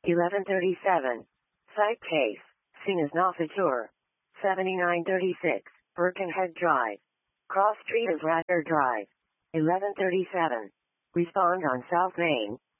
1137. Site case. Scene is Noffitur. 7936. Birkenhead Drive. Cross Street of Ratter Drive. 1137. Respond on South Main.